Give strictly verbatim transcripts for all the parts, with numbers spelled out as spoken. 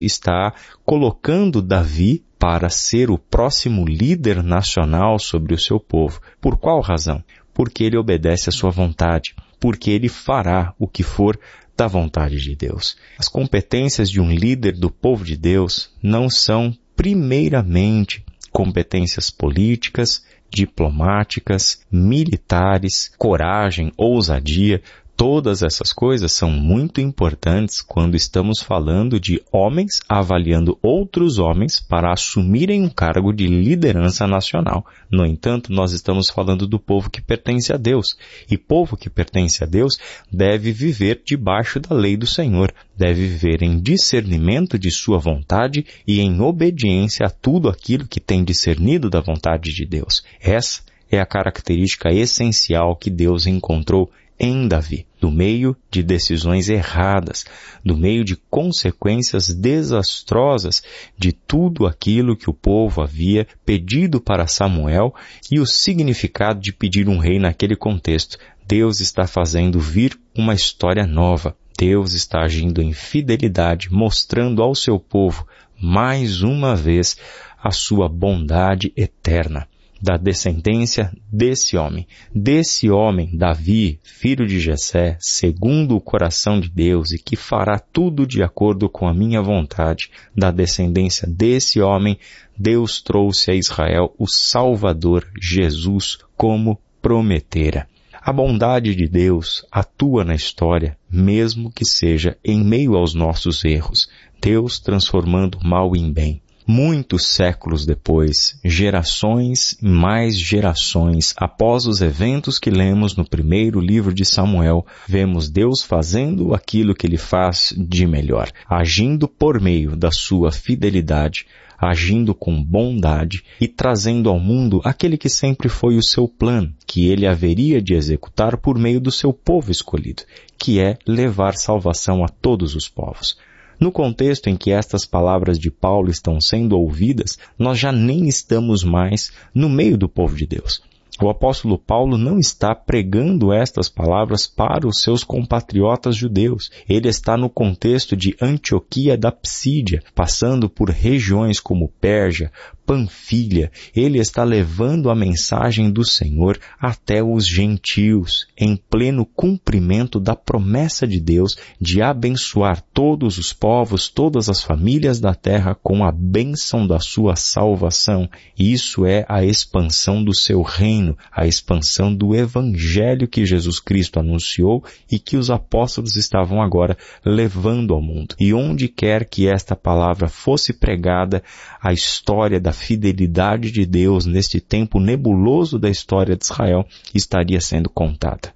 está colocando Davi para ser o próximo líder nacional sobre o seu povo. Por qual razão? Porque ele obedece à sua vontade, porque ele fará o que for da vontade de Deus. As competências de um líder do povo de Deus não são, primeiramente, competências políticas, diplomáticas, militares, coragem, ousadia. Todas essas coisas são muito importantes quando estamos falando de homens avaliando outros homens para assumirem um cargo de liderança nacional. No entanto, nós estamos falando do povo que pertence a Deus. E povo que pertence a Deus deve viver debaixo da lei do Senhor. Deve viver em discernimento de sua vontade e em obediência a tudo aquilo que tem discernido da vontade de Deus. Essa é a característica essencial que Deus encontrou em Davi, do meio de decisões erradas, do meio de consequências desastrosas de tudo aquilo que o povo havia pedido para Samuel e o significado de pedir um rei naquele contexto. Deus está fazendo vir uma história nova. Deus está agindo em fidelidade, mostrando ao seu povo, mais uma vez, a sua bondade eterna. Da descendência desse homem, desse homem, Davi, filho de Jessé, segundo o coração de Deus e que fará tudo de acordo com a minha vontade, da descendência desse homem, Deus trouxe a Israel o Salvador, Jesus, como prometera. A bondade de Deus atua na história, mesmo que seja em meio aos nossos erros, Deus transformando o mal em bem. Muitos séculos depois, gerações e mais gerações, após os eventos que lemos no primeiro livro de Samuel, vemos Deus fazendo aquilo que Ele faz de melhor, agindo por meio da sua fidelidade, agindo com bondade e trazendo ao mundo aquele que sempre foi o seu plano, que Ele haveria de executar por meio do seu povo escolhido, que é levar salvação a todos os povos. No contexto em que estas palavras de Paulo estão sendo ouvidas, nós já nem estamos mais no meio do povo de Deus. O apóstolo Paulo não está pregando estas palavras para os seus compatriotas judeus. Ele está no contexto de Antioquia da Psídia, passando por regiões como Pérgia, Panfilha. Ele está levando a mensagem do Senhor até os gentios, em pleno cumprimento da promessa de Deus de abençoar todos os povos, todas as famílias da terra com a bênção da sua salvação. Isso é a expansão do seu reino, a expansão do evangelho que Jesus Cristo anunciou e que os apóstolos estavam agora levando ao mundo. E onde quer que esta palavra fosse pregada, a história da fidelidade de Deus neste tempo nebuloso da história de Israel estaria sendo contada.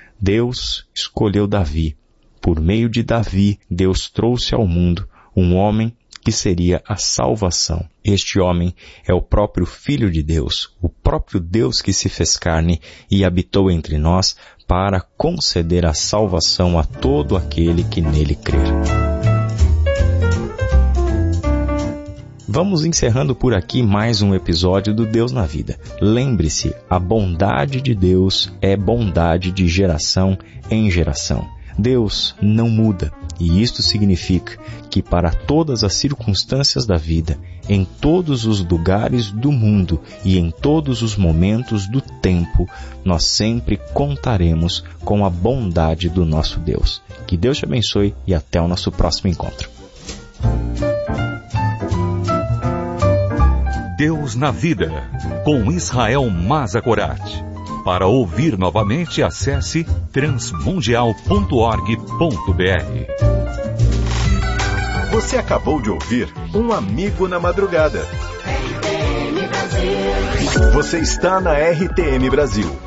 Deus escolheu Davi. Por meio de Davi, Deus trouxe ao mundo um homem que seria a salvação. Este homem é o próprio Filho de Deus, o próprio Deus que se fez carne e habitou entre nós para conceder a salvação a todo aquele que nele crer. Vamos encerrando por aqui mais um episódio do Deus na Vida. Lembre-se, a bondade de Deus é bondade de geração em geração. Deus não muda, e isto significa que para todas as circunstâncias da vida, em todos os lugares do mundo e em todos os momentos do tempo, nós sempre contaremos com a bondade do nosso Deus. Que Deus te abençoe e até o nosso próximo encontro. Deus na Vida, com Israel Mazakorati. Para ouvir novamente, acesse transmundial ponto org ponto br. Você acabou de ouvir Um Amigo na Madrugada. Você está na R T M Brasil.